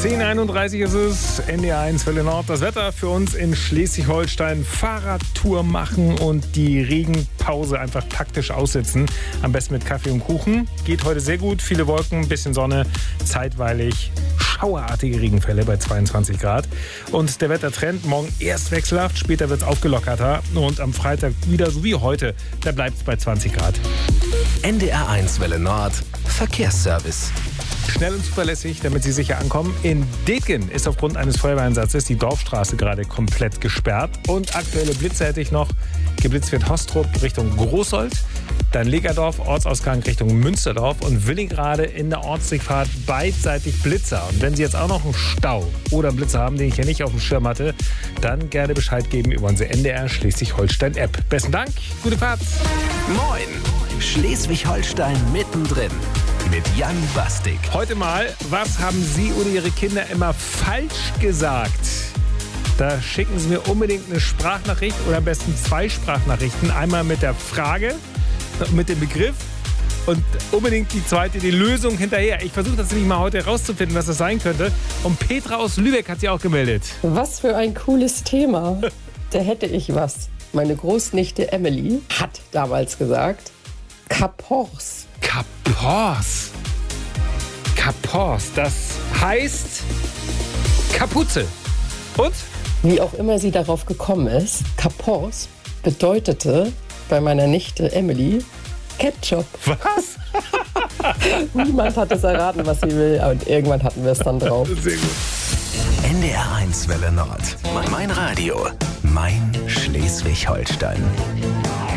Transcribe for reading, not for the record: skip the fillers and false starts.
10:31 ist es, NDR 1 Welle Nord. Das Wetter für uns in Schleswig-Holstein. Fahrradtour machen und die Regenpause einfach taktisch aussitzen. Am besten mit Kaffee und Kuchen. Geht heute sehr gut. Viele Wolken, ein bisschen Sonne, zeitweilig schauerartige Regenfälle bei 22 Grad. Und der Wettertrend, morgen erst wechselhaft, später wird es aufgelockerter. Und am Freitag wieder so wie heute, da bleibt es bei 20 Grad. NDR 1 Welle Nord, Verkehrsservice. Schnell und zuverlässig, damit Sie sicher ankommen. In Detgen ist aufgrund eines Feuerwehreinsatzes die Dorfstraße gerade komplett gesperrt. Und aktuelle Blitze hätte ich noch. Geblitzt wird Hostrup Richtung Großold, dann Legerdorf, Ortsausgang Richtung Münsterdorf und Willigrade in der Ortsdurchfahrt beidseitig Blitzer. Und wenn Sie jetzt auch noch einen Stau oder einen Blitzer haben, den ich ja nicht auf dem Schirm hatte, dann gerne Bescheid geben über unsere NDR Schleswig-Holstein-App. Besten Dank, gute Fahrt. Moin, Schleswig-Holstein mittendrin mit Jan Bastik. Heute mal, was haben Sie oder Ihre Kinder immer falsch gesagt? Da schicken Sie mir unbedingt eine Sprachnachricht oder am besten 2 Sprachnachrichten. Einmal mit der Frage, mit dem Begriff und unbedingt die zweite, die Lösung hinterher. Ich versuche das nämlich mal heute herauszufinden, was das sein könnte. Und Petra aus Lübeck hat sich auch gemeldet. Was für ein cooles Thema. Da hätte ich was. Meine Großnichte Emily hat damals gesagt, Kapors. Kapors. Kapors, das heißt Kapuze. Und? Wie auch immer sie darauf gekommen ist, Kapors bedeutete bei meiner Nichte Emily Ketchup. Was? Niemand hat es erraten, was sie will. Und irgendwann hatten wir es dann drauf. Sehr gut. NDR 1 Welle Nord. Mein Radio. Mein Schleswig-Holstein.